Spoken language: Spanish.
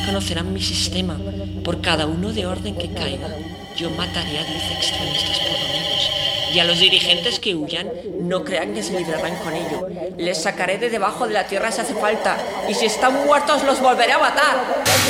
conocerán mi sistema. Por cada uno de orden que caiga, yo mataré a 10 extremistas por lo menos. Y a los dirigentes que huyan, no crean que se librarán con ello. Les sacaré de debajo de la tierra si hace falta. Y si están muertos, los volveré a matar.